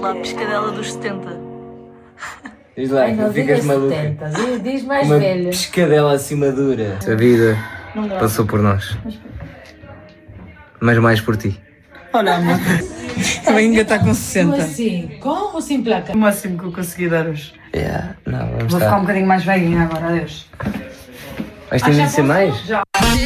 lá, piscadela dos 70. Diz lá, Ai, não ficas digas maluca. 70, diz mais Uma velha. pescadela assim madura. A vida passou por nós. Mas mais por ti. Olha, amor, também ainda está com Como 60. assim? Como assim, placa? O máximo que eu consegui dar hoje. Não, vamos Vou ficar um estar. bocadinho mais velhinha agora, adeus. Mas tem de ser mais?